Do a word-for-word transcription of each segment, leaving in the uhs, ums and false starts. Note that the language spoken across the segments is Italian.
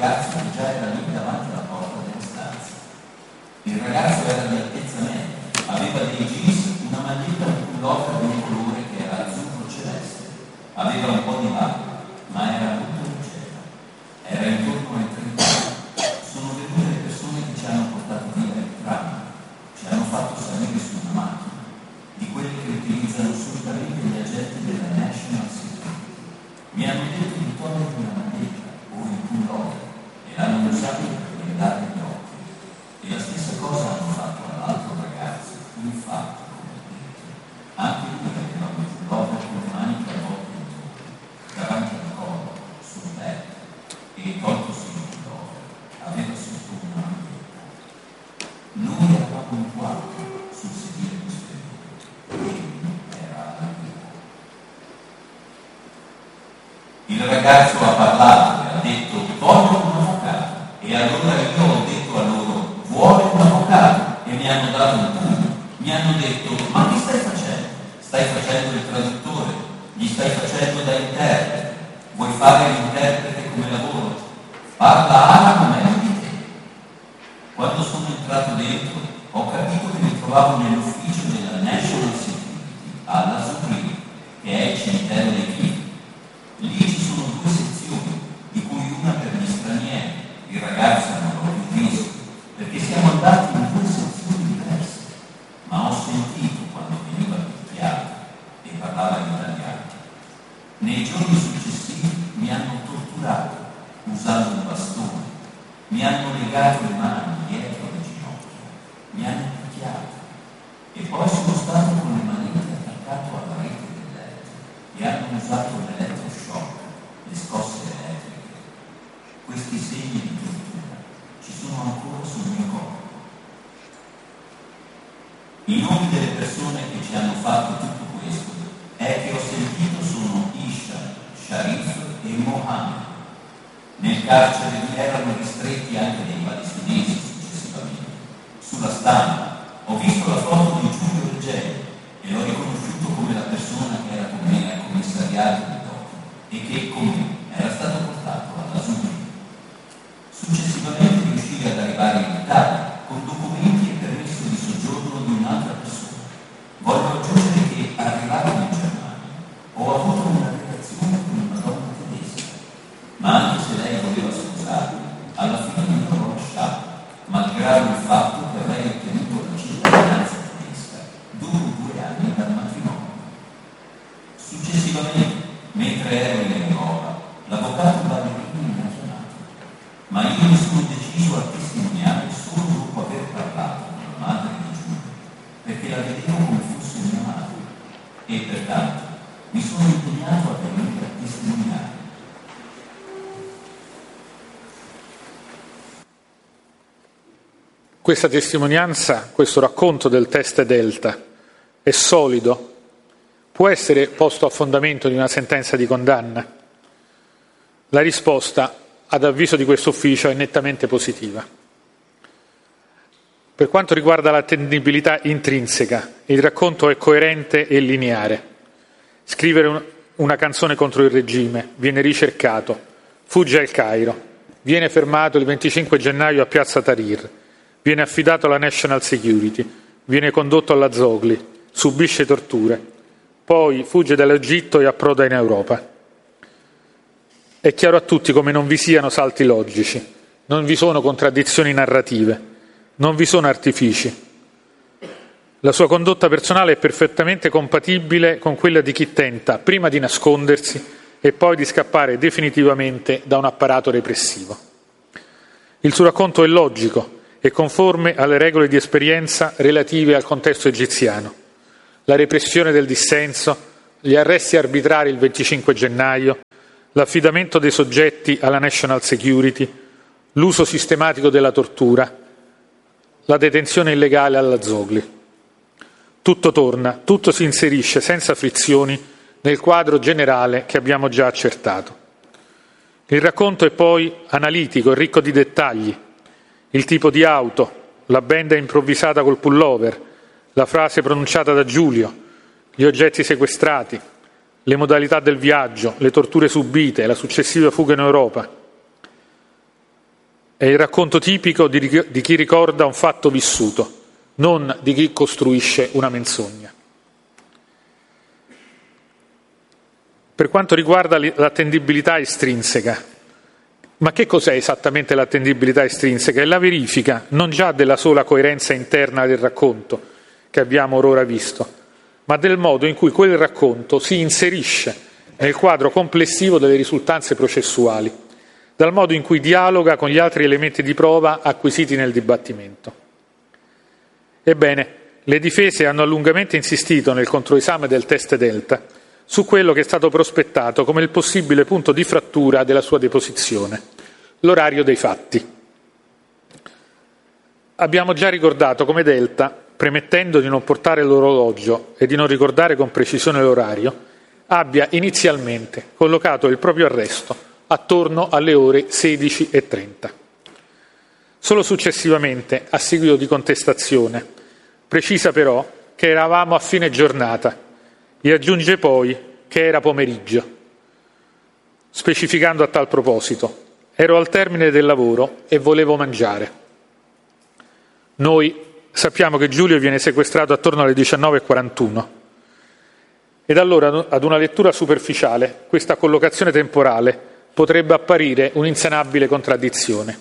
ragazzo che già era lì davanti alla porta della stanza. Il ragazzo era di altezza media, aveva dei jeans, una maglietta, un pullover di un colore che era azzurro celeste, aveva un po' di barba, ma era molto leggero. Era intorno ai trenta anni. Sono venute le persone che ci hanno portato via il tram, ci hanno fatto salire su una macchina, di quelle che utilizzano solitamente gli agenti della National Security. Mi hanno detto di togliere una maglietta o il pullover e l'hanno usato per blindare gli occhi. E la stessa cosa hanno fatto all'altro ragazzo, infatti, come ho detto, anche lui aveva un pullover con le maniche a volte intorno, davanti al collo, sul petto, e toltosi il pullover, aveva sotto una maglietta. Noi eravamo in quattro sul sedile posteriore, e lui era alla guida. Il ragazzo ha parlato e ha detto: voglio un avvocato. E allora io ho detto a loro: vuole un avvocato? E mi hanno dato un pugno. Mi hanno detto: ma che stai facendo? Stai facendo il traduttore? Gli stai facendo da interprete? Vuoi fare l'interprete come lavoro? Parla arabo meglio di te. Quando sono entrato dentro ho capito che mi trovavo nell'ufficio della National Security alla Zurich, che è il cimitero dei figli. Lì ci sono due sezioni, di cui una per gli stranieri. Il ragazzo non l'ho più visto, perché siamo andati in due sezioni diverse, ma ho sentito quando veniva picchiato e parlava in italiano. Nei giorni successivi mi hanno torturato usando un bastone, mi hanno legato le mani dietro le ginocchia, mi hanno picchiato e poi sono stato con le manette attaccato alla rete del letto e hanno usato l'elettroshock, le scosse elettriche. Questi segni di tortura ci sono ancora sul mio corpo. I nomi delle persone che ci hanno fatto tutto questo è che ho sentito sono Isha, Sharif e Mohammed. Nel carcere vi erano ristretti anche dei palestinesi successivamente. Sulla stampa ho visto la foto di Giulio Regeni e l'ho riconosciuto come la persona che era con me al commissariato di Tokyo e che con me era stato portato alla Zurich. Successivamente riuscì ad arrivare in Italia con documenti e permesso di soggiorno di un'altra persona. Voglio aggiungere che arrivato in Germania ho avuto una relazione con una donna tedesca, ma anche se lei voleva sposarmi, alla fine non l'ho lasciato, malgrado il fatto che avrei ottenuto la cittadinanza tedesca dopo due anni dal matrimonio. Successivamente, mentre ero in Europa, l'avvocato Ballerini mi ha chiamato, ma io mi sono deciso a testimoniare solo dopo aver parlato con la madre di Giulio, perché la vedevo come fosse mia madre, e pertanto mi sono impegnato a venire a testimoniare. Questa testimonianza, questo racconto del test Delta è solido, può essere posto a fondamento di una sentenza di condanna? La risposta, ad avviso di questo ufficio, è nettamente positiva. Per quanto riguarda l'attendibilità intrinseca, il racconto è coerente e lineare. Scrivere una canzone contro il regime, viene ricercato, fugge al Cairo, viene fermato il venticinque gennaio a Piazza Tahrir, viene affidato alla National Security, viene condotto alla Zogli, subisce torture, poi fugge dall'Egitto e approda in Europa. È chiaro a tutti come non vi siano salti logici, non vi sono contraddizioni narrative, non vi sono artifici. La sua condotta personale è perfettamente compatibile con quella di chi tenta prima di nascondersi e poi di scappare definitivamente da un apparato repressivo. Il suo racconto è logico e conforme alle regole di esperienza relative al contesto egiziano. La repressione del dissenso, gli arresti arbitrari il venticinque gennaio, l'affidamento dei soggetti alla National Security, l'uso sistematico della tortura, la detenzione illegale alla Zogli. Tutto torna, tutto si inserisce senza frizioni nel quadro generale che abbiamo già accertato. Il racconto è poi analitico e ricco di dettagli. Il tipo di auto, la benda improvvisata col pullover, la frase pronunciata da Giulio, gli oggetti sequestrati, le modalità del viaggio, le torture subite, la successiva fuga in Europa. È il racconto tipico di, di chi ricorda un fatto vissuto, non di chi costruisce una menzogna. Per quanto riguarda l'attendibilità estrinseca, ma che cos'è esattamente l'attendibilità estrinseca? È la verifica non già della sola coerenza interna del racconto, che abbiamo ora visto, ma del modo in cui quel racconto si inserisce nel quadro complessivo delle risultanze processuali, dal modo in cui dialoga con gli altri elementi di prova acquisiti nel dibattimento. Ebbene, le difese hanno lungamente insistito nel controesame del test Delta su quello che è stato prospettato come il possibile punto di frattura della sua deposizione, l'orario dei fatti. Abbiamo già ricordato come Delta, premettendo di non portare l'orologio e di non ricordare con precisione l'orario, abbia inizialmente collocato il proprio arresto attorno alle ore sedici e trenta. Solo successivamente, a seguito di contestazione, precisa però che eravamo a fine giornata e aggiunge poi che era pomeriggio, specificando a tal proposito: ero al termine del lavoro e volevo mangiare. Noi sappiamo che Giulio viene sequestrato attorno alle diciannove e quarantuno ed allora, ad una lettura superficiale, questa collocazione temporale potrebbe apparire un'insanabile contraddizione.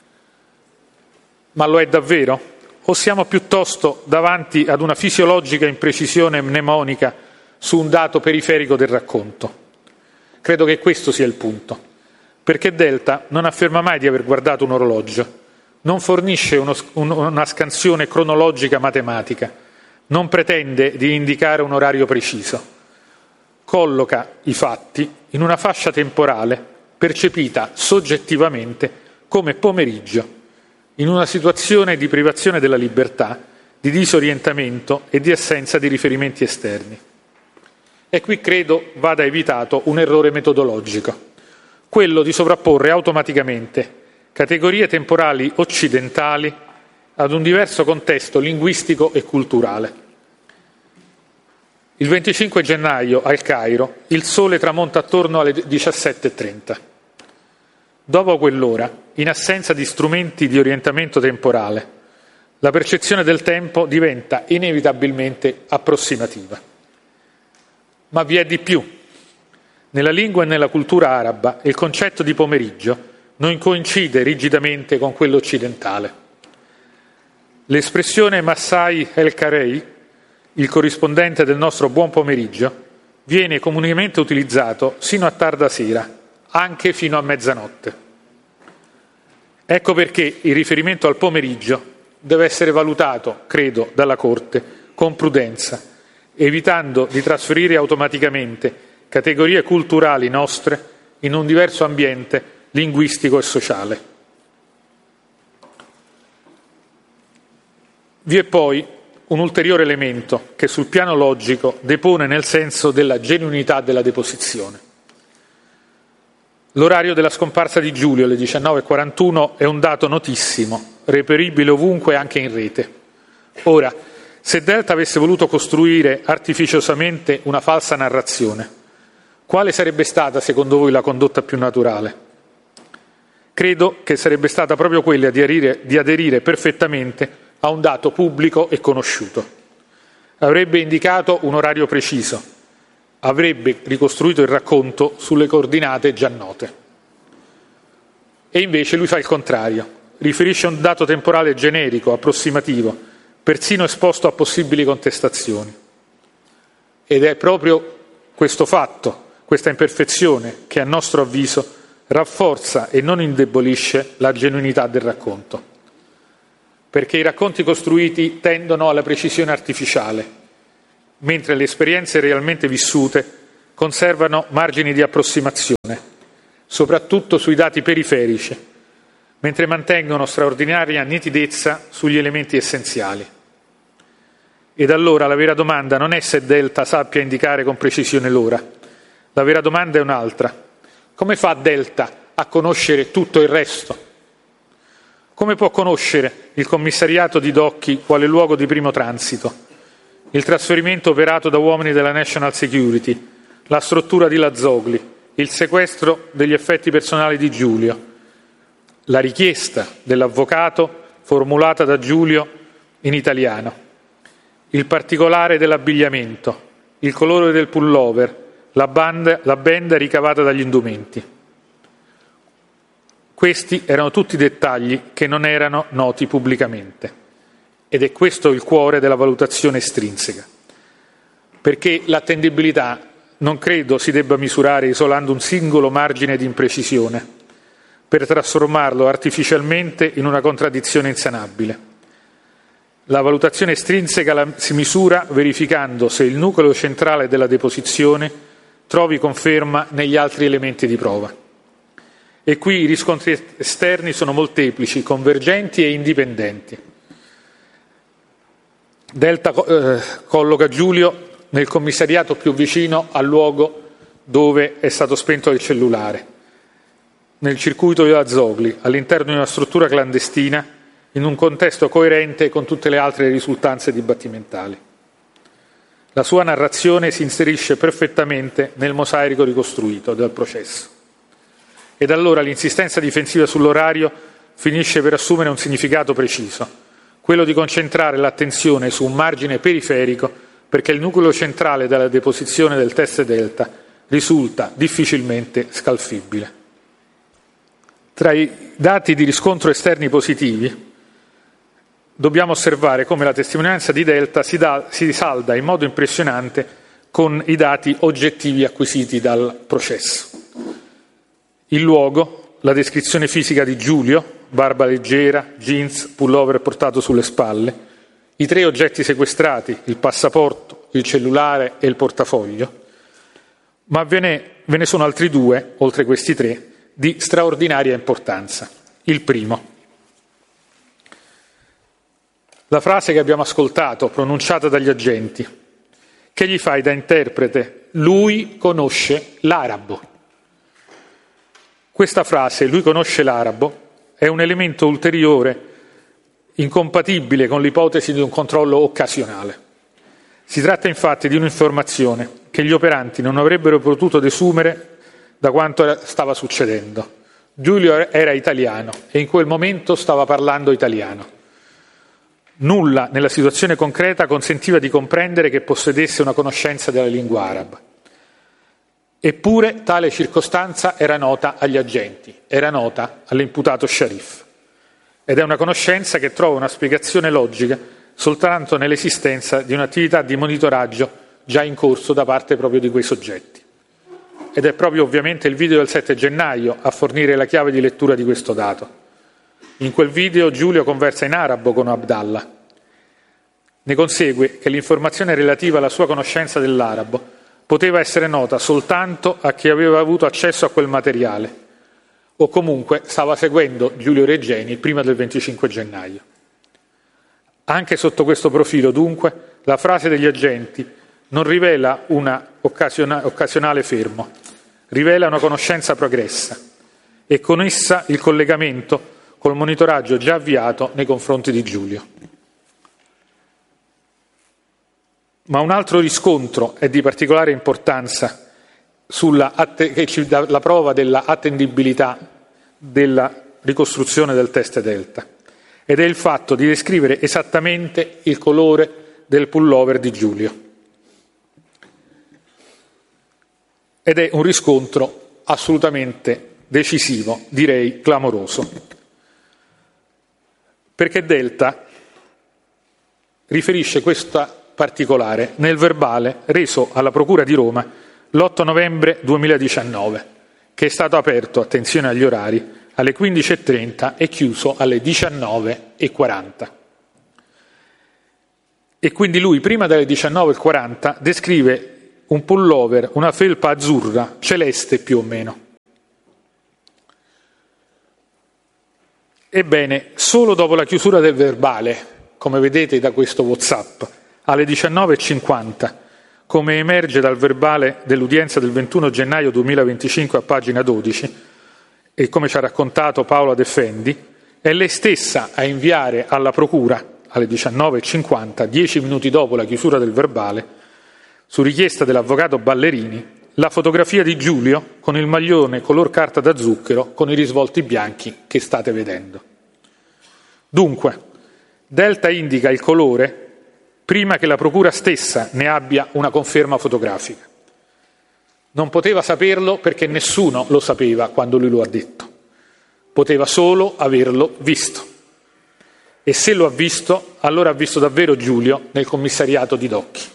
Ma lo è davvero? O siamo piuttosto davanti ad una fisiologica imprecisione mnemonica su un dato periferico del racconto? Credo che questo sia il punto, perché Delta non afferma mai di aver guardato un orologio, non fornisce uno, un, una scansione cronologica matematica, non pretende di indicare un orario preciso. Colloca i fatti in una fascia temporale percepita soggettivamente come pomeriggio, in una situazione di privazione della libertà, di disorientamento e di assenza di riferimenti esterni. E qui credo vada evitato un errore metodologico, quello di sovrapporre automaticamente categorie temporali occidentali ad un diverso contesto linguistico e culturale. Il venticinque gennaio al Cairo il sole tramonta attorno alle diciassette e trenta. Dopo quell'ora, in assenza di strumenti di orientamento temporale, la percezione del tempo diventa inevitabilmente approssimativa. Ma vi è di più. Nella lingua e nella cultura araba il concetto di pomeriggio non coincide rigidamente con quello occidentale. L'espressione Masai el-Karei, il corrispondente del nostro buon pomeriggio, viene comunemente utilizzato sino a tarda sera, anche fino a mezzanotte. Ecco perché il riferimento al pomeriggio deve essere valutato, credo, dalla Corte con prudenza, evitando di trasferire automaticamente categorie culturali nostre in un diverso ambiente linguistico e sociale. Vi è poi un ulteriore elemento che sul piano logico depone nel senso della genuinità della deposizione. L'orario della scomparsa di Giulio, alle diciannove e quarantuno, è un dato notissimo, reperibile ovunque anche in rete. Ora, se Delta avesse voluto costruire artificiosamente una falsa narrazione, quale sarebbe stata, secondo voi, la condotta più naturale? Credo che sarebbe stata proprio quella di aderire, di aderire perfettamente a un dato pubblico e conosciuto. Avrebbe indicato un orario preciso, avrebbe ricostruito il racconto sulle coordinate già note. E invece lui fa il contrario, riferisce un dato temporale generico, approssimativo, persino esposto a possibili contestazioni. Ed è proprio questo fatto, questa imperfezione, che a nostro avviso rafforza e non indebolisce la genuinità del racconto. Perché i racconti costruiti tendono alla precisione artificiale, mentre le esperienze realmente vissute conservano margini di approssimazione, soprattutto sui dati periferici, mentre mantengono straordinaria nitidezza sugli elementi essenziali. Ed allora la vera domanda non è se Delta sappia indicare con precisione l'ora. La vera domanda è un'altra. Come fa Delta a conoscere tutto il resto? Come può conoscere il commissariato di Docchi quale luogo di primo transito, il trasferimento operato da uomini della National Security, la struttura di Lazzogli, il sequestro degli effetti personali di Giulio, la richiesta dell'avvocato formulata da Giulio in italiano, il particolare dell'abbigliamento, il colore del pullover, la, banda, la benda ricavata dagli indumenti. Questi erano tutti dettagli che non erano noti pubblicamente. Ed è questo il cuore della valutazione estrinseca. Perché l'attendibilità non credo si debba misurare isolando un singolo margine di imprecisione per trasformarlo artificialmente in una contraddizione insanabile. La valutazione estrinseca la si misura verificando se il nucleo centrale della deposizione trovi conferma negli altri elementi di prova. E qui i riscontri esterni sono molteplici, convergenti e indipendenti. Delta eh, colloca Giulio nel commissariato più vicino al luogo dove è stato spento il cellulare, nel circuito di Azzogli, all'interno di una struttura clandestina, in un contesto coerente con tutte le altre risultanze dibattimentali. La sua narrazione si inserisce perfettamente nel mosaico ricostruito del processo. Ed allora l'insistenza difensiva sull'orario finisce per assumere un significato preciso, quello di concentrare l'attenzione su un margine periferico perché il nucleo centrale della deposizione del test delta risulta difficilmente scalfibile. Tra i dati di riscontro esterni positivi dobbiamo osservare come la testimonianza di Delta si, da, si salda in modo impressionante con i dati oggettivi acquisiti dal processo. Il luogo, la descrizione fisica di Giulio, barba leggera, jeans, pullover portato sulle spalle, i tre oggetti sequestrati, il passaporto, il cellulare e il portafoglio, ma ve ne, ve ne sono altri due, oltre questi tre, di straordinaria importanza. Il primo. La frase che abbiamo ascoltato, pronunciata dagli agenti, che gli fai da interprete, lui conosce l'arabo. Questa frase, lui conosce l'arabo, è un elemento ulteriore incompatibile con l'ipotesi di un controllo occasionale. Si tratta infatti di un'informazione che gli operanti non avrebbero potuto desumere da quanto stava succedendo. Giulio era italiano e in quel momento stava parlando italiano. Nulla nella situazione concreta consentiva di comprendere che possedesse una conoscenza della lingua araba. Eppure tale circostanza era nota agli agenti, era nota all'imputato Sharif. Ed è una conoscenza che trova una spiegazione logica soltanto nell'esistenza di un'attività di monitoraggio già in corso da parte proprio di quei soggetti. Ed è proprio ovviamente il video del sette gennaio a fornire la chiave di lettura di questo dato. In quel video Giulio conversa in arabo con Abdallah. Ne consegue che l'informazione relativa alla sua conoscenza dell'arabo poteva essere nota soltanto a chi aveva avuto accesso a quel materiale o comunque stava seguendo Giulio Regeni prima del venticinque gennaio. Anche sotto questo profilo, dunque, la frase degli agenti non rivela un occasiona- occasionale fermo, rivela una conoscenza progressa e con essa il collegamento col monitoraggio già avviato nei confronti di Giulio. Ma un altro riscontro è di particolare importanza sulla att- che ci dà la prova della attendibilità della ricostruzione del test delta, ed è il fatto di descrivere esattamente il colore del pullover di Giulio. Ed è un riscontro assolutamente decisivo, direi clamoroso, perché Delta riferisce questa particolare nel verbale reso alla Procura di Roma l'otto novembre duemiladiciannove, che è stato aperto, attenzione agli orari, alle quindici e trenta e chiuso alle diciannove e quaranta. E quindi lui, prima delle diciannove e quaranta, descrive un pullover, una felpa azzurra, celeste più o meno. Ebbene, solo dopo la chiusura del verbale, come vedete da questo WhatsApp, alle diciannove e cinquanta, come emerge dal verbale dell'udienza del ventuno gennaio duemilaventicinque a pagina dodici, e come ci ha raccontato Paola De Fendi, è lei stessa a inviare alla Procura, alle diciannove e cinquanta, dieci minuti dopo la chiusura del verbale, su richiesta dell'avvocato Ballerini, la fotografia di Giulio con il maglione color carta da zucchero con i risvolti bianchi che state vedendo. Dunque, Delta indica il colore prima che la procura stessa ne abbia una conferma fotografica. Non poteva saperlo perché nessuno lo sapeva quando lui lo ha detto. Poteva solo averlo visto. E se lo ha visto, allora ha visto davvero Giulio nel commissariato di Docchi.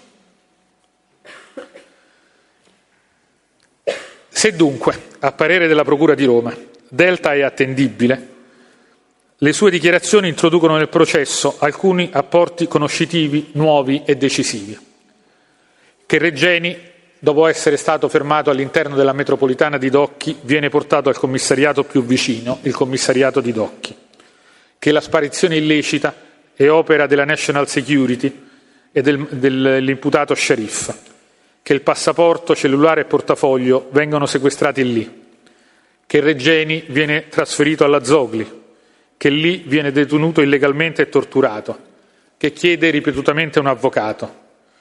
Se dunque, a parere della Procura di Roma, Delta è attendibile, le sue dichiarazioni introducono nel processo alcuni apporti conoscitivi nuovi e decisivi. Che Regeni, dopo essere stato fermato all'interno della metropolitana di Docchi, viene portato al commissariato più vicino, il commissariato di Docchi. Che la sparizione illecita è opera della National Security e del, dell'imputato Sharif. Che il passaporto, cellulare e portafoglio vengono sequestrati lì, che Regeni viene trasferito alla Zogli, che lì viene detenuto illegalmente e torturato, che chiede ripetutamente un avvocato.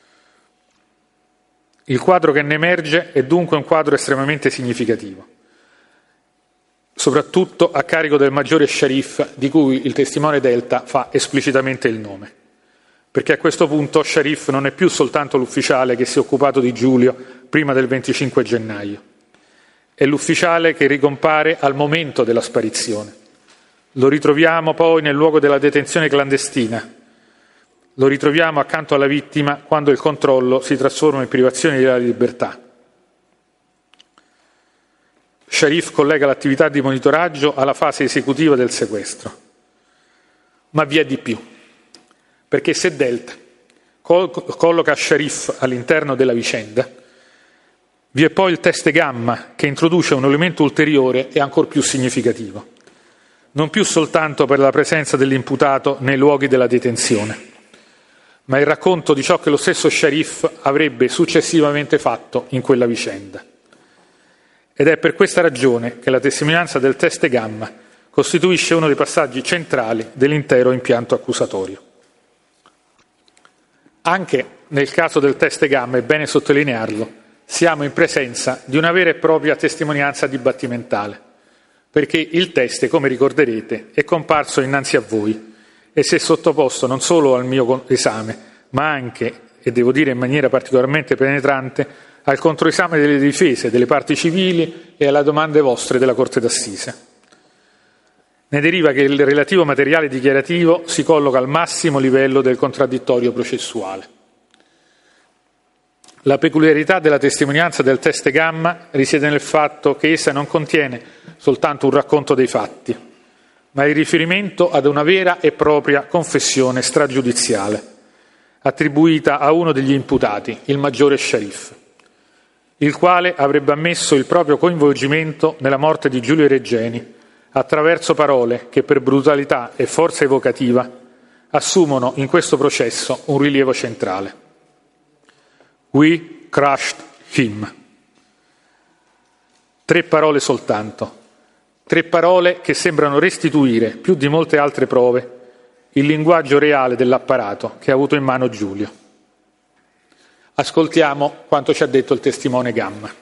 Il quadro che ne emerge è dunque un quadro estremamente significativo, soprattutto a carico del maggiore Sharif, di cui il testimone Delta fa esplicitamente il nome. Perché a questo punto Sharif non è più soltanto l'ufficiale che si è occupato di Giulio prima del venticinque gennaio, è l'ufficiale che ricompare al momento della sparizione. Lo ritroviamo poi nel luogo della detenzione clandestina, lo ritroviamo accanto alla vittima quando il controllo si trasforma in privazione della libertà. Sharif collega l'attività di monitoraggio alla fase esecutiva del sequestro. Ma vi è di più. Perché se Delta colloca Sharif all'interno della vicenda, vi è poi il test gamma che introduce un elemento ulteriore e ancor più significativo, non più soltanto per la presenza dell'imputato nei luoghi della detenzione, ma il racconto di ciò che lo stesso Sharif avrebbe successivamente fatto in quella vicenda. Ed è per questa ragione che la testimonianza del test gamma costituisce uno dei passaggi centrali dell'intero impianto accusatorio. Anche nel caso del test gamma, è bene sottolinearlo, siamo in presenza di una vera e propria testimonianza dibattimentale, perché il test, come ricorderete, è comparso innanzi a voi e si è sottoposto non solo al mio esame, ma anche, e devo dire in maniera particolarmente penetrante, al controesame delle difese, delle parti civili e alle domande vostre della Corte d'Assise. Ne deriva che il relativo materiale dichiarativo si colloca al massimo livello del contraddittorio processuale. La peculiarità della testimonianza del test gamma risiede nel fatto che essa non contiene soltanto un racconto dei fatti, ma il riferimento ad una vera e propria confessione stragiudiziale, attribuita a uno degli imputati, il maggiore Sharif, il quale avrebbe ammesso il proprio coinvolgimento nella morte di Giulio Regeni, attraverso parole che per brutalità e forza evocativa assumono in questo processo un rilievo centrale. We crushed him. Tre parole soltanto, tre parole che sembrano restituire, più di molte altre prove, il linguaggio reale dell'apparato che ha avuto in mano Giulio. Ascoltiamo quanto ci ha detto il testimone Gamma.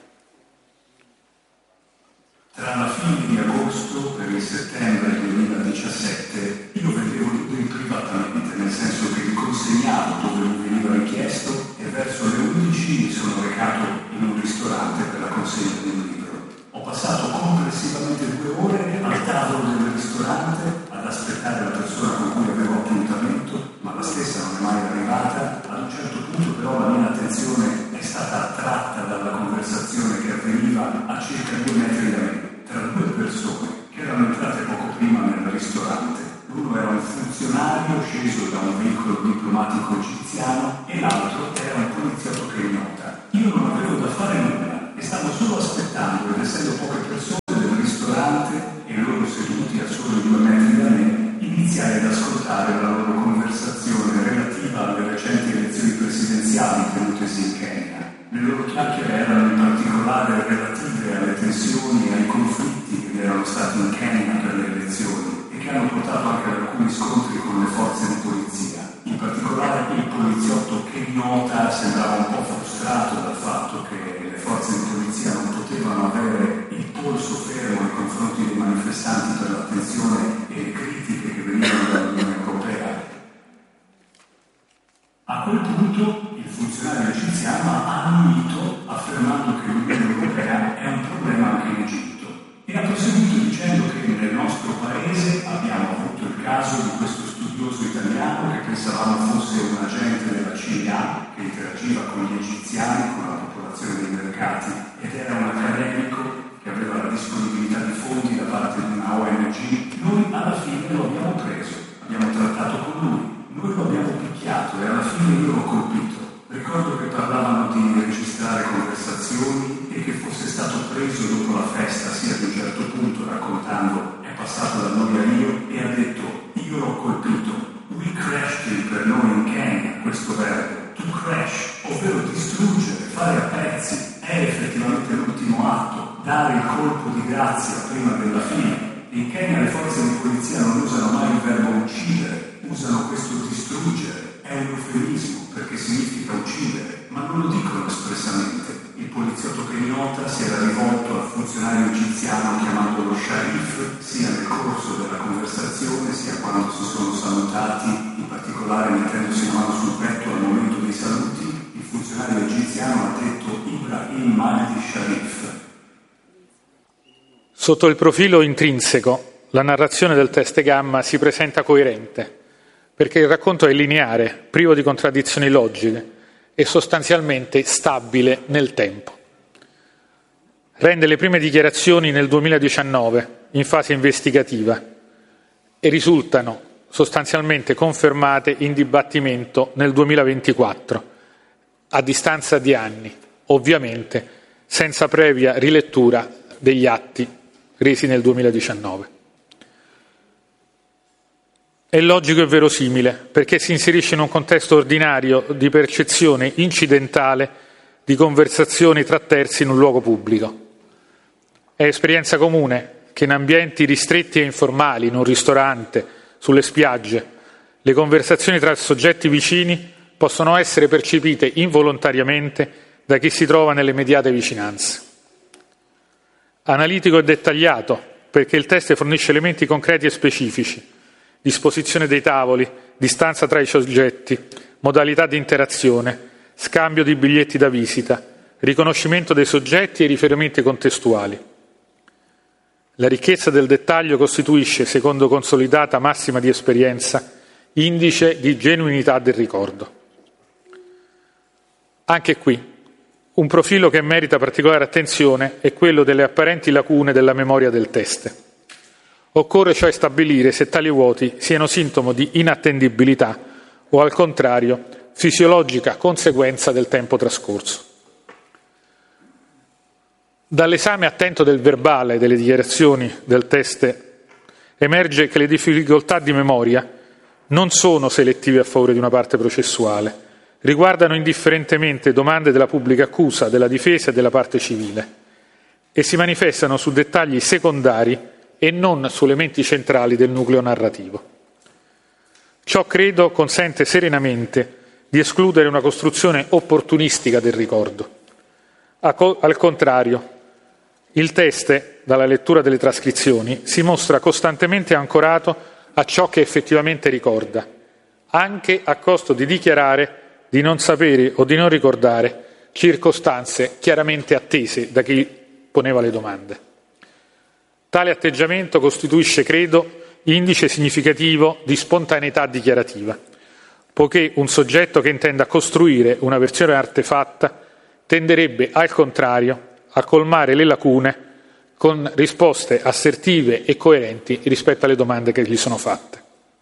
Tra la fine di agosto e il settembre duemiladiciassette io vedevo lui privatamente, nel senso che gli consegnavo dove lui veniva richiesto e verso le undici mi sono recato in un ristorante per la consegna di un libro. Ho passato complessivamente due ore al tavolo del ristorante ad aspettare la persona con cui avevo appuntamento, ma la stessa non è mai arrivata. Ad un certo punto però la mia attenzione è stata attratta dalla conversazione che avveniva a circa due metri da me, tra due persone che erano entrate poco prima nel ristorante. L'uno era un funzionario sceso da un veicolo diplomatico egiziano e l'altro era un poliziotto che ignota. Io non avevo da fare nulla e stavo solo aspettando, ed essendo poche persone del ristorante e loro seduti a solo due metri da me, iniziai ad ascoltare la loro conversazione relativa alle recenti elezioni presidenziali tenutesi in Kenya. Le loro chiacchiere erano in particolare relative alle tensioni e ai conflitti che vi erano stati in Kenya per le elezioni e che hanno portato anche ad alcuni scontri con le forze di polizia. In particolare il poliziotto che nota sembrava un po' frustrato dal fatto che le forze di polizia che l'Unione Europea è un problema anche in Egitto. E ha proseguito dicendo che nel nostro paese abbiamo avuto il caso di questo studioso italiano che pensavamo fosse un agente della C I A che interagiva con gli egiziani, con la popolazione dei mercati, ed era un accademico che aveva la disponibilità di fondi da parte di una O N G. Noi alla fine lo abbiamo preso, abbiamo trattato con lui, noi lo abbiamo picchiato e alla fine io l'ho colpito. Ricordo che parlavano di registrare conversazioni e che fosse stato preso dopo la festa, sia ad un certo punto raccontando è passato da noi a Rio e ha detto io l'ho colpito. We crashed him per noi in Kenya, questo verbo, to crash, ovvero distruggere, fare a pezzi, è effettivamente l'ultimo atto, dare il colpo di grazia prima della fine. In Kenya le forze di polizia non usano mai il verbo uccidere, usano questo distruggere. È un eufemismo perché significa uccidere, ma non lo dicono espressamente. Il poliziotto kenyota si era rivolto al funzionario egiziano chiamandolo sharif, sia nel corso della conversazione, sia quando si sono salutati, in particolare mettendosi la mano sul petto al momento dei saluti. Il funzionario egiziano ha detto Ibrahim Mahdi Sharif. Sotto il profilo intrinseco, la narrazione del teste gamma si presenta coerente, perché il racconto è lineare, privo di contraddizioni logiche e sostanzialmente stabile nel tempo. Rende le prime dichiarazioni nel duemiladiciannove, in fase investigativa, e risultano sostanzialmente confermate in dibattimento nel duemilaventiquattro, a distanza di anni, ovviamente senza previa rilettura degli atti resi nel duemiladiciannove. È logico e verosimile, perché si inserisce in un contesto ordinario di percezione incidentale di conversazioni tra terzi in un luogo pubblico. È esperienza comune che in ambienti ristretti e informali, in un ristorante, sulle spiagge, le conversazioni tra soggetti vicini possono essere percepite involontariamente da chi si trova nelle immediate vicinanze. Analitico e dettagliato, perché il test fornisce elementi concreti e specifici: disposizione dei tavoli, distanza tra i soggetti, modalità di interazione, scambio di biglietti da visita, riconoscimento dei soggetti e riferimenti contestuali. La ricchezza del dettaglio costituisce, secondo consolidata massima di esperienza, indice di genuinità del ricordo. Anche qui, un profilo che merita particolare attenzione è quello delle apparenti lacune della memoria del teste. Occorre cioè stabilire se tali vuoti siano sintomo di inattendibilità o, al contrario, fisiologica conseguenza del tempo trascorso. Dall'esame attento del verbale delle dichiarazioni del teste emerge che le difficoltà di memoria non sono selettive a favore di una parte processuale, riguardano indifferentemente domande della pubblica accusa, della difesa e della parte civile e si manifestano su dettagli secondari e non su elementi centrali del nucleo narrativo. Ciò, credo, consente serenamente di escludere una costruzione opportunistica del ricordo. Al contrario, il teste, dalla lettura delle trascrizioni, si mostra costantemente ancorato a ciò che effettivamente ricorda, anche a costo di dichiarare di non sapere o di non ricordare circostanze chiaramente attese da chi poneva le domande. Tale atteggiamento costituisce, credo, indice significativo di spontaneità dichiarativa, poiché un soggetto che intenda costruire una versione artefatta tenderebbe, al contrario, a colmare le lacune con risposte assertive e coerenti rispetto alle domande che gli sono fatte.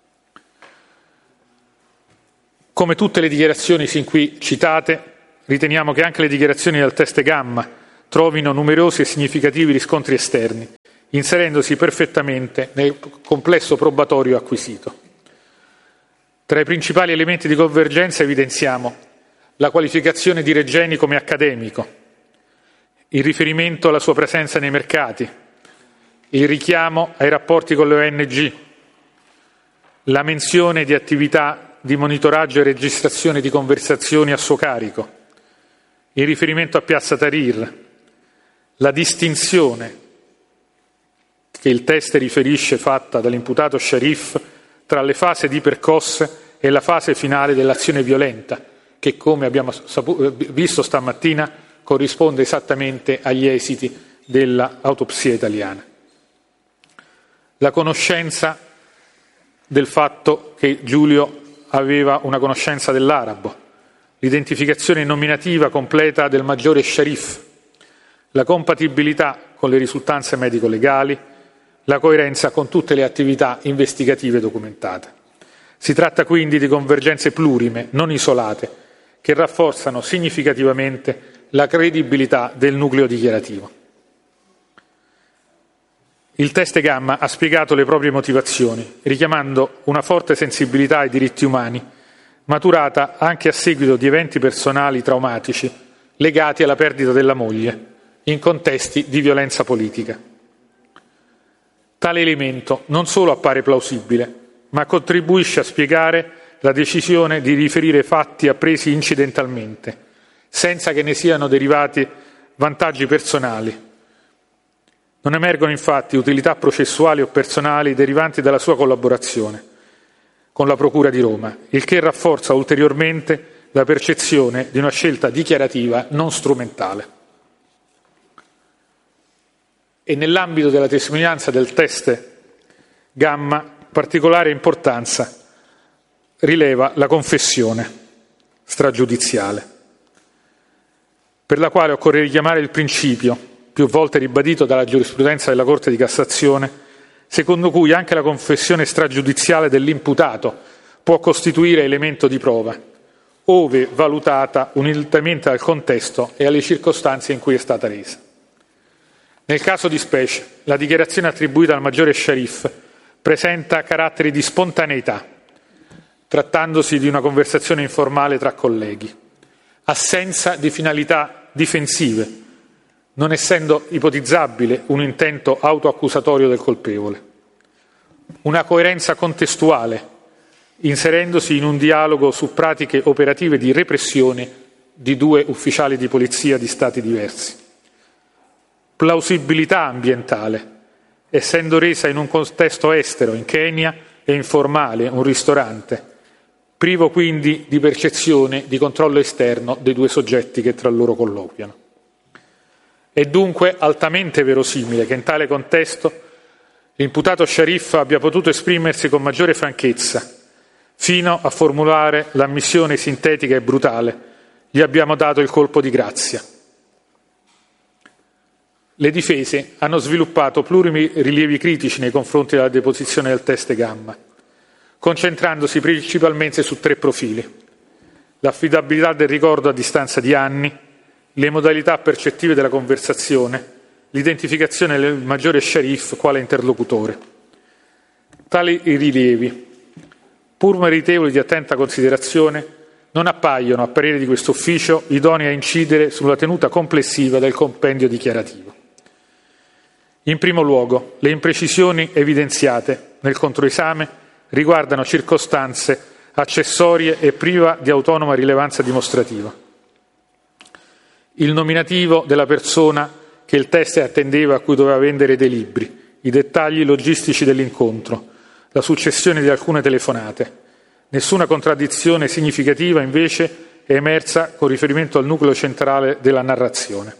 Come tutte le dichiarazioni sin qui citate, riteniamo che anche le dichiarazioni del teste gamma trovino numerosi e significativi riscontri esterni, inserendosi perfettamente nel complesso probatorio acquisito. Tra i principali elementi di convergenza evidenziamo la qualificazione di Regeni come accademico, il riferimento alla sua presenza nei mercati, il richiamo ai rapporti con le O N G, la menzione di attività di monitoraggio e registrazione di conversazioni a suo carico, il riferimento a Piazza Tahrir, la distinzione che il teste riferisce fatta dall'imputato Sharif tra le fasi di percosse e la fase finale dell'azione violenta, che, come abbiamo saputo, visto stamattina, corrisponde esattamente agli esiti dell'autopsia italiana. La conoscenza del fatto che Giulio aveva una conoscenza dell'arabo, l'identificazione nominativa completa del maggiore Sharif, la compatibilità con le risultanze medico-legali, la coerenza con tutte le attività investigative documentate. Si tratta quindi di convergenze plurime, non isolate, che rafforzano significativamente la credibilità del nucleo dichiarativo. Il teste Gamma ha spiegato le proprie motivazioni, richiamando una forte sensibilità ai diritti umani, maturata anche a seguito di eventi personali traumatici legati alla perdita della moglie, in contesti di violenza politica. Tale elemento non solo appare plausibile, ma contribuisce a spiegare la decisione di riferire fatti appresi incidentalmente, senza che ne siano derivati vantaggi personali. Non emergono infatti utilità processuali o personali derivanti dalla sua collaborazione con la Procura di Roma, il che rafforza ulteriormente la percezione di una scelta dichiarativa non strumentale. E nell'ambito della testimonianza del teste Gamma, particolare importanza rileva la confessione stragiudiziale, per la quale occorre richiamare il principio, più volte ribadito dalla giurisprudenza della Corte di Cassazione, secondo cui anche la confessione stragiudiziale dell'imputato può costituire elemento di prova, ove valutata unitamente al contesto e alle circostanze in cui è stata resa. Nel caso di specie, la dichiarazione attribuita al maggiore Sharif presenta caratteri di spontaneità, trattandosi di una conversazione informale tra colleghi, assenza di finalità difensive, non essendo ipotizzabile un intento autoaccusatorio del colpevole. Una coerenza contestuale, inserendosi in un dialogo su pratiche operative di repressione di due ufficiali di polizia di stati diversi. Plausibilità ambientale, essendo resa in un contesto estero, in Kenya, e informale, un ristorante, privo quindi di percezione di controllo esterno dei due soggetti che tra loro colloquiano. È dunque altamente verosimile che in tale contesto l'imputato Sharif abbia potuto esprimersi con maggiore franchezza, fino a formulare l'ammissione sintetica e brutale: gli abbiamo dato il colpo di grazia. Le difese hanno sviluppato plurimi rilievi critici nei confronti della deposizione del teste Gamma, concentrandosi principalmente su tre profili: l'affidabilità del ricordo a distanza di anni, le modalità percettive della conversazione, l'identificazione del maggiore Sharif quale interlocutore. Tali rilievi, pur meritevoli di attenta considerazione, non appaiono, a parere di questo ufficio, idonei a incidere sulla tenuta complessiva del compendio dichiarativo. In primo luogo, le imprecisioni evidenziate nel controesame riguardano circostanze accessorie e priva di autonoma rilevanza dimostrativa. Il nominativo della persona che il teste attendeva, a cui doveva vendere dei libri, i dettagli logistici dell'incontro, la successione di alcune telefonate. Nessuna contraddizione significativa, invece, è emersa con riferimento al nucleo centrale della narrazione.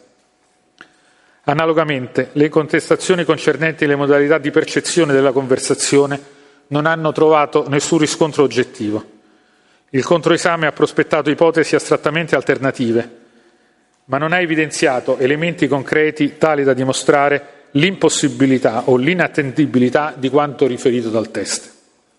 Analogamente, le contestazioni concernenti le modalità di percezione della conversazione non hanno trovato nessun riscontro oggettivo. Il controesame ha prospettato ipotesi astrattamente alternative, ma non ha evidenziato elementi concreti tali da dimostrare l'impossibilità o l'inattendibilità di quanto riferito dal teste.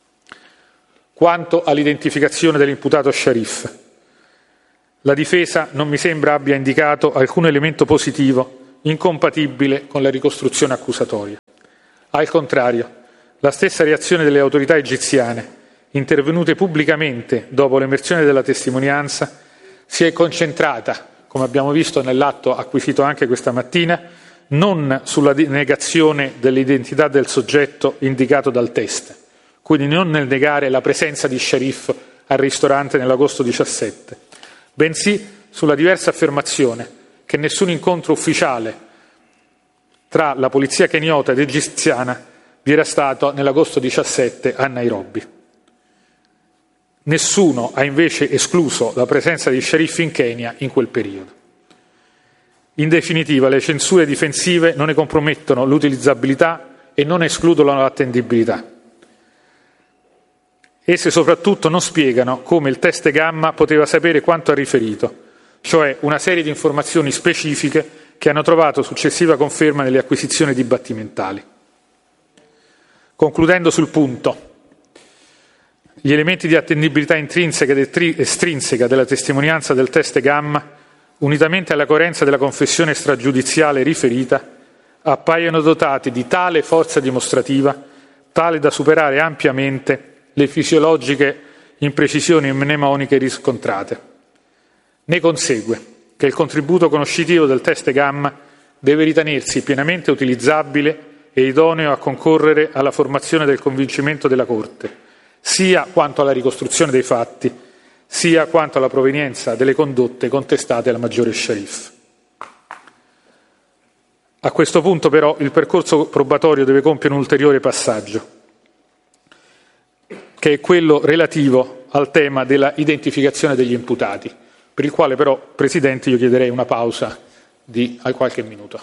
Quanto all'identificazione dell'imputato Sharif, la difesa non mi sembra abbia indicato alcun elemento positivo incompatibile con la ricostruzione accusatoria. Al contrario, la stessa reazione delle autorità egiziane, intervenute pubblicamente dopo l'emersione della testimonianza, si è concentrata, come abbiamo visto nell'atto acquisito anche questa mattina, non sulla negazione dell'identità del soggetto indicato dal teste, quindi non nel negare la presenza di Sharif al ristorante nell'agosto diciassette, bensì sulla diversa affermazione che nessun incontro ufficiale tra la polizia keniota ed egiziana vi era stato nell'agosto diciassette a Nairobi. Nessuno ha invece escluso la presenza di Sharif in Kenya in quel periodo. In definitiva, le censure difensive non ne compromettono l'utilizzabilità e non escludono l'attendibilità. Esse soprattutto non spiegano come il test gamma poteva sapere quanto ha riferito, cioè una serie di informazioni specifiche che hanno trovato successiva conferma nelle acquisizioni dibattimentali. Concludendo sul punto, gli elementi di attendibilità intrinseca ed estrinseca della testimonianza del test gamma, unitamente alla coerenza della confessione stragiudiziale riferita, appaiono dotati di tale forza dimostrativa, tale da superare ampiamente le fisiologiche imprecisioni mnemoniche riscontrate. Ne consegue che il contributo conoscitivo del test gamma deve ritenersi pienamente utilizzabile e idoneo a concorrere alla formazione del convincimento della Corte, sia quanto alla ricostruzione dei fatti, sia quanto alla provenienza delle condotte contestate al maggiore Sharif. A questo punto però il percorso probatorio deve compiere un ulteriore passaggio, che è quello relativo al tema della identificazione degli imputati, per il quale però, Presidente, io chiederei una pausa di qualche minuto.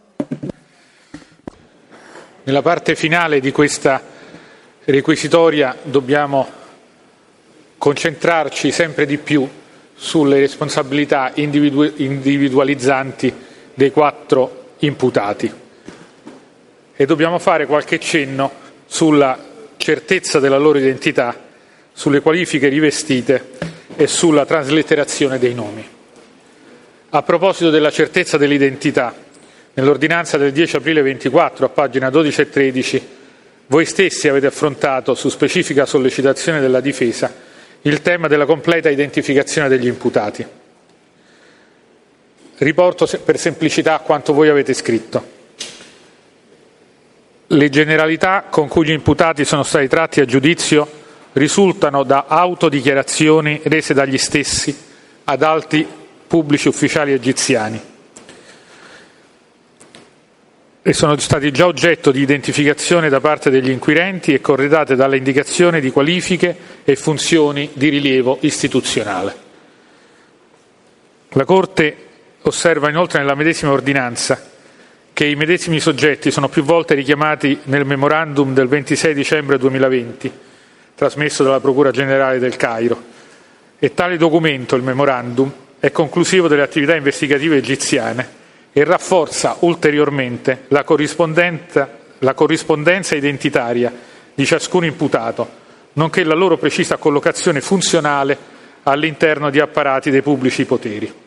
Nella parte finale di questa requisitoria dobbiamo concentrarci sempre di più sulle responsabilità individu- individualizzanti dei quattro imputati e dobbiamo fare qualche cenno sulla certezza della loro identità, sulle qualifiche rivestite e sulla traslitterazione dei nomi. A proposito della certezza dell'identità, nell'ordinanza del dieci aprile ventiquattro, a pagina dodici e tredici, voi stessi avete affrontato, su specifica sollecitazione della difesa, il tema della completa identificazione degli imputati. Riporto per semplicità quanto voi avete scritto. Le generalità con cui gli imputati sono stati tratti a giudizio risultano da autodichiarazioni rese dagli stessi ad alti pubblici ufficiali egiziani e sono stati già oggetto di identificazione da parte degli inquirenti e corredate dalle indicazioni di qualifiche e funzioni di rilievo istituzionale. La Corte osserva inoltre nella medesima ordinanza che i medesimi soggetti sono più volte richiamati nel memorandum del ventisei dicembre duemilaventi, trasmesso dalla Procura Generale del Cairo, e tale documento, il memorandum, è conclusivo delle attività investigative egiziane e rafforza ulteriormente la corrispondenza, la corrispondenza identitaria di ciascun imputato, nonché la loro precisa collocazione funzionale all'interno di apparati dei pubblici poteri.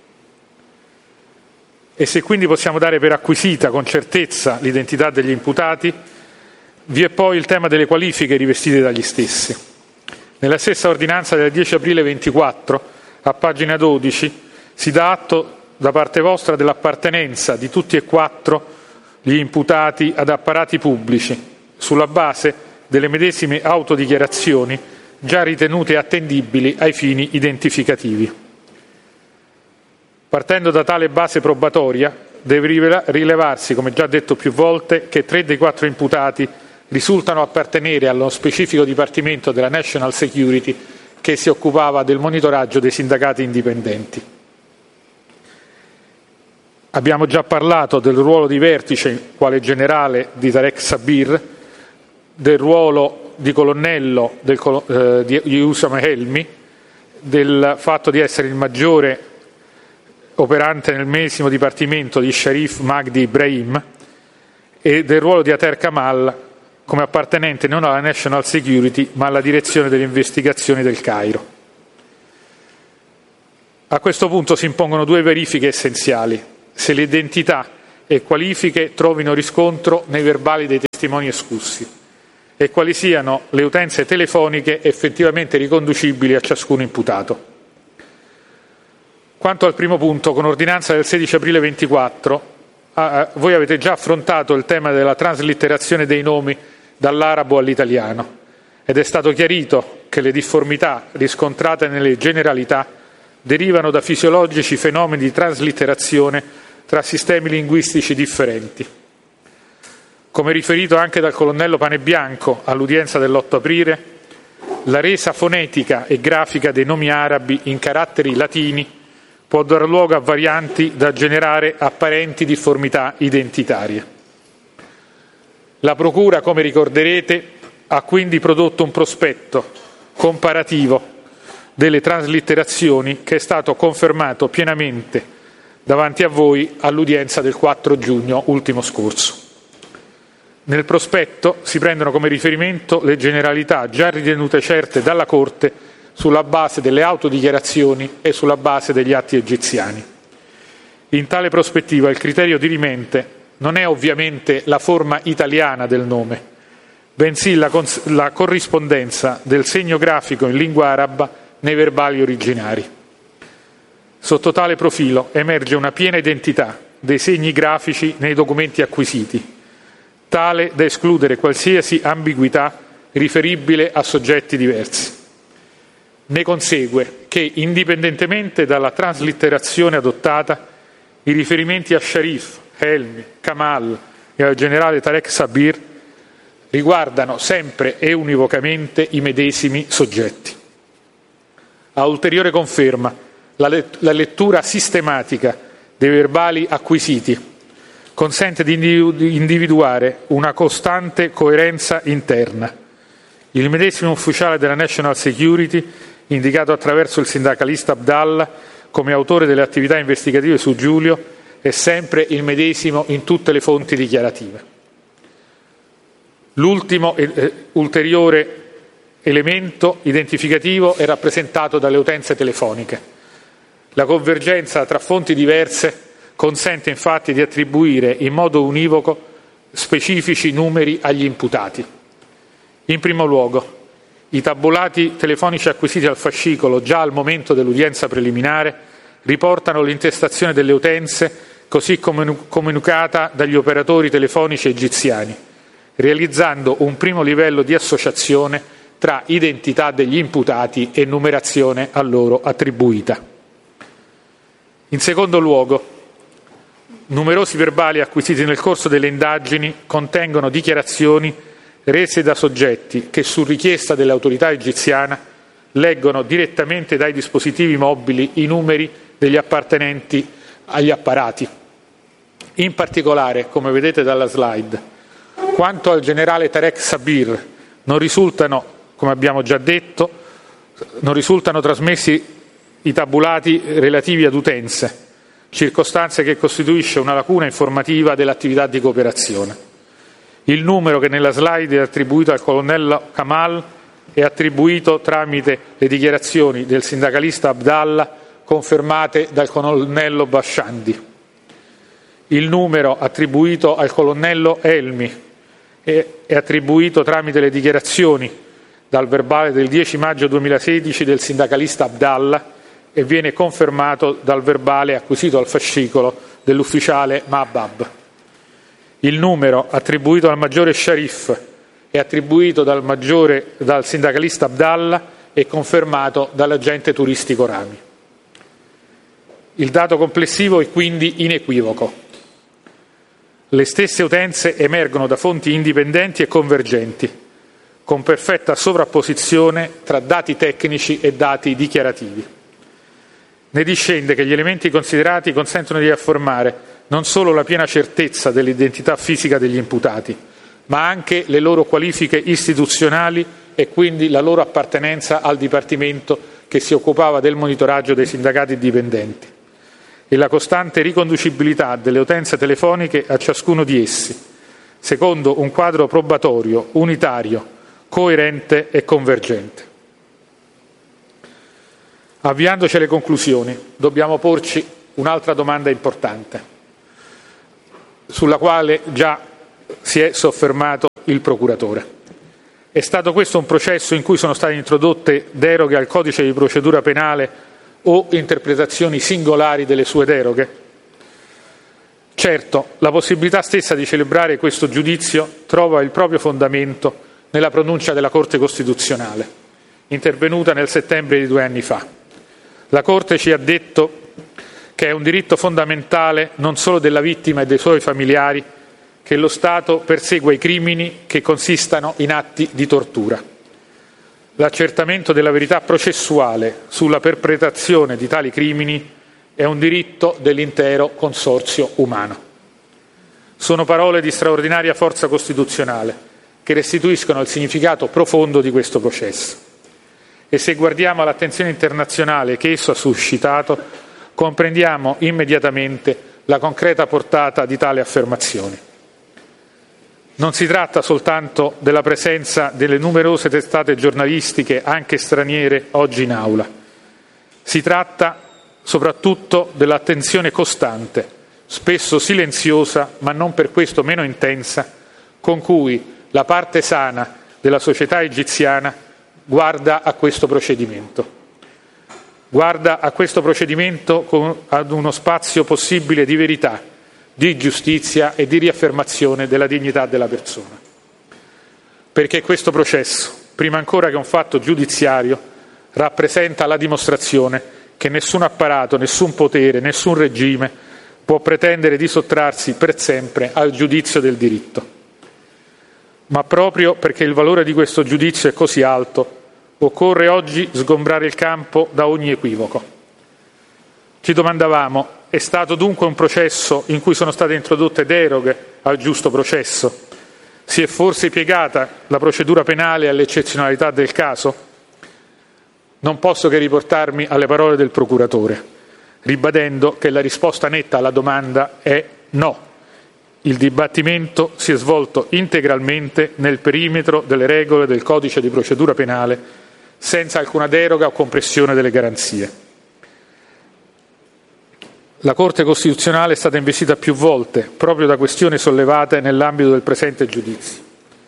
E se quindi possiamo dare per acquisita con certezza l'identità degli imputati, vi è poi il tema delle qualifiche rivestite dagli stessi. Nella stessa ordinanza del dieci aprile ventiquattro, a pagina dodici, si dà atto da parte vostra dell'appartenenza di tutti e quattro gli imputati ad apparati pubblici, sulla base delle medesime autodichiarazioni già ritenute attendibili ai fini identificativi. Partendo da tale base probatoria, deve rilevarsi, come già detto più volte, che tre dei quattro imputati risultano appartenere allo specifico dipartimento della National Security che si occupava del monitoraggio dei sindacati indipendenti. Abbiamo già parlato del ruolo di vertice quale generale di Tarek Sabir, del ruolo di colonnello del, eh, di Usama Helmi, del fatto di essere il maggiore operante nel medesimo dipartimento di Sharif Magdi Ibrahim e del ruolo di Ater Kamal come appartenente non alla National Security ma alla direzione delle investigazioni del Cairo. A questo punto si impongono due verifiche essenziali: se le identità e qualifiche trovino riscontro nei verbali dei testimoni escussi e quali siano le utenze telefoniche effettivamente riconducibili a ciascun imputato. Quanto al primo punto, con ordinanza del sedici aprile ventiquattro, ah, voi avete già affrontato il tema della traslitterazione dei nomi dall'arabo all'italiano ed è stato chiarito che le difformità riscontrate nelle generalità derivano da fisiologici fenomeni di traslitterazione tra sistemi linguistici differenti. Come riferito anche dal colonnello Panebianco all'udienza dell'otto aprile, la resa fonetica e grafica dei nomi arabi in caratteri latini può dar luogo a varianti da generare apparenti difformità identitarie. La Procura, come ricorderete, ha quindi prodotto un prospetto comparativo delle traslitterazioni che è stato confermato pienamente davanti a voi all'udienza del quattro giugno ultimo scorso. Nel prospetto si prendono come riferimento le generalità già ritenute certe dalla Corte sulla base delle autodichiarazioni e sulla base degli atti egiziani. In tale prospettiva il criterio dirimente non è ovviamente la forma italiana del nome, bensì la, cons- la corrispondenza del segno grafico in lingua araba nei verbali originari. Sotto tale profilo emerge una piena identità dei segni grafici nei documenti acquisiti, tale da escludere qualsiasi ambiguità riferibile a soggetti diversi. Ne consegue che, indipendentemente dalla traslitterazione adottata, i riferimenti a Sharif, Helmi, Kamal e al generale Tarek Sabir riguardano sempre e univocamente i medesimi soggetti. A ulteriore conferma, la, let- la lettura sistematica dei verbali acquisiti consente di individuare una costante coerenza interna. Il medesimo ufficiale della National Security, indicato attraverso il sindacalista Abdallah come autore delle attività investigative su Giulio, è sempre il medesimo in tutte le fonti dichiarative. L'ultimo eh, ulteriore elemento identificativo è rappresentato dalle utenze telefoniche. La convergenza tra fonti diverse consente infatti di attribuire in modo univoco specifici numeri agli imputati. In primo luogo, i tabulati telefonici acquisiti al fascicolo già al momento dell'udienza preliminare riportano l'intestazione delle utenze così comunicata dagli operatori telefonici egiziani, realizzando un primo livello di associazione tra identità degli imputati e numerazione a loro attribuita. In secondo luogo, numerosi verbali acquisiti nel corso delle indagini contengono dichiarazioni rese da soggetti che, su richiesta dell'autorità egiziana, leggono direttamente dai dispositivi mobili i numeri degli appartenenti agli apparati. In particolare, come vedete dalla slide, quanto al generale Tarek Sabir non risultano, come abbiamo già detto, non risultano trasmessi i tabulati relativi ad utenze, circostanza che costituisce una lacuna informativa dell'attività di cooperazione. Il numero che nella slide è attribuito al colonnello Kamal è attribuito tramite le dichiarazioni del sindacalista Abdallah confermate dal colonnello Bashandi. Il numero attribuito al colonnello Helmi è, è attribuito tramite le dichiarazioni dal verbale del dieci maggio duemilasedici del sindacalista Abdallah e viene confermato dal verbale acquisito al fascicolo dell'ufficiale Mahbab. Il numero attribuito al maggiore Sharif è attribuito dal, maggiore, dal sindacalista Abdallah e confermato dall'agente turistico Rami. Il dato complessivo è quindi inequivoco. Le stesse utenze emergono da fonti indipendenti e convergenti, con perfetta sovrapposizione tra dati tecnici e dati dichiarativi. Ne discende che gli elementi considerati consentono di affermare non solo la piena certezza dell'identità fisica degli imputati, ma anche le loro qualifiche istituzionali e quindi la loro appartenenza al dipartimento che si occupava del monitoraggio dei sindacati dipendenti e la costante riconducibilità delle utenze telefoniche a ciascuno di essi, secondo un quadro probatorio, unitario, coerente e convergente. Avviandoci alle conclusioni, dobbiamo porci un'altra domanda importante, sulla quale già si è soffermato il procuratore. È stato questo un processo in cui sono state introdotte deroghe al codice di procedura penale o interpretazioni singolari delle sue deroghe? Certo, la possibilità stessa di celebrare questo giudizio trova il proprio fondamento nella pronuncia della Corte Costituzionale, intervenuta nel settembre di due anni fa. La Corte ci ha detto che è un diritto fondamentale non solo della vittima e dei suoi familiari che lo Stato persegua i crimini che consistano in atti di tortura. L'accertamento della verità processuale sulla perpetrazione di tali crimini è un diritto dell'intero consorzio umano. Sono parole di straordinaria forza costituzionale che restituiscono il significato profondo di questo processo. E se guardiamo all'attenzione internazionale che esso ha suscitato, comprendiamo immediatamente la concreta portata di tale affermazione. Non si tratta soltanto della presenza delle numerose testate giornalistiche, anche straniere, oggi in aula. Si tratta soprattutto dell'attenzione costante, spesso silenziosa, ma non per questo meno intensa, con cui la parte sana della società egiziana guarda a questo procedimento. Guarda a questo procedimento con, ad uno spazio possibile di verità, di giustizia e di riaffermazione della dignità della persona. Perché questo processo, prima ancora che un fatto giudiziario, rappresenta la dimostrazione che nessun apparato, nessun potere, nessun regime può pretendere di sottrarsi per sempre al giudizio del diritto. Ma proprio perché il valore di questo giudizio è così alto, occorre oggi sgombrare il campo da ogni equivoco. Ci domandavamo, è stato dunque un processo in cui sono state introdotte deroghe al giusto processo? Si è forse piegata la procedura penale all'eccezionalità del caso? Non posso che riportarmi alle parole del procuratore, ribadendo che la risposta netta alla domanda è no. Il dibattimento si è svolto integralmente nel perimetro delle regole del codice di procedura penale, senza alcuna deroga o compressione delle garanzie. La Corte Costituzionale è stata investita più volte proprio da questioni sollevate nell'ambito del presente giudizio.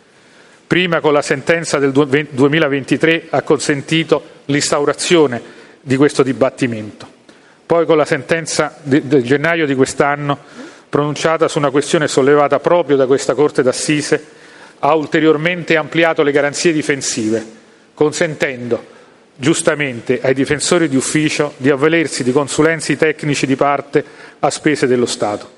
Prima, con la sentenza del duemilaventitré, ha consentito l'instaurazione di questo dibattimento. Poi, con la sentenza del gennaio di quest'anno, pronunciata su una questione sollevata proprio da questa Corte d'Assise, ha ulteriormente ampliato le garanzie difensive, consentendo giustamente ai difensori di ufficio di avvalersi di consulenzi tecnici di parte a spese dello Stato.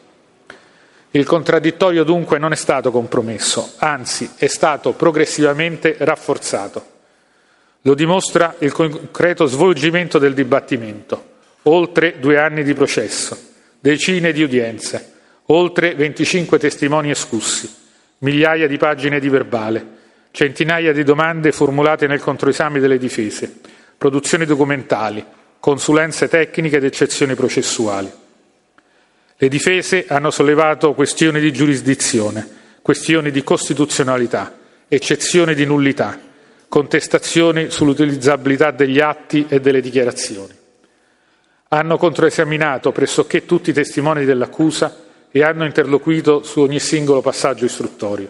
Il contraddittorio dunque non è stato compromesso, anzi è stato progressivamente rafforzato. Lo dimostra il concreto svolgimento del dibattimento, oltre due anni di processo, decine di udienze, oltre venticinque testimoni escussi, migliaia di pagine di verbale, centinaia di domande formulate nel controesame delle difese, produzioni documentali, consulenze tecniche ed eccezioni processuali. Le difese hanno sollevato questioni di giurisdizione, questioni di costituzionalità, eccezioni di nullità, contestazioni sull'utilizzabilità degli atti e delle dichiarazioni. Hanno controesaminato pressoché tutti i testimoni dell'accusa e hanno interloquito su ogni singolo passaggio istruttorio.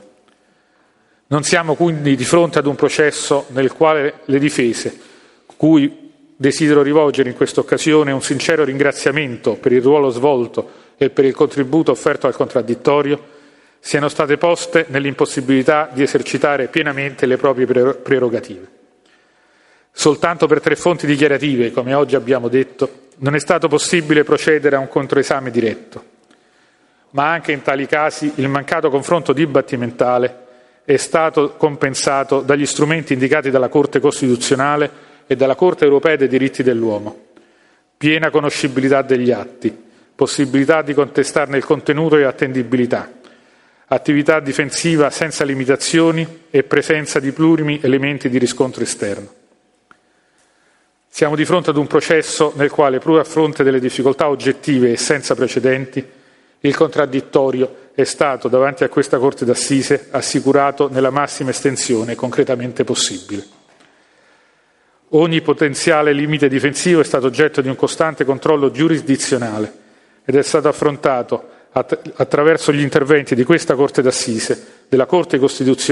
Non siamo quindi di fronte ad un processo nel quale le difese, cui desidero rivolgere in questa occasione un sincero ringraziamento per il ruolo svolto e per il contributo offerto al contraddittorio, siano state poste nell'impossibilità di esercitare pienamente le proprie prerogative. Soltanto per tre fonti dichiarative, come oggi abbiamo detto, non è stato possibile procedere a un controesame diretto, ma anche in tali casi il mancato confronto dibattimentale è stato compensato dagli strumenti indicati dalla Corte Costituzionale e dalla Corte Europea dei Diritti dell'Uomo: piena conoscibilità degli atti, possibilità di contestarne il contenuto e attendibilità, attività difensiva senza limitazioni e presenza di plurimi elementi di riscontro esterno. Siamo di fronte ad un processo nel quale, pur a fronte delle difficoltà oggettive e senza precedenti, il contraddittorio è stato, davanti a questa Corte d'Assise, assicurato nella massima estensione concretamente possibile. Ogni potenziale limite difensivo è stato oggetto di un costante controllo giurisdizionale ed è stato affrontato att- attraverso gli interventi di questa Corte d'Assise, della Corte Costituzionale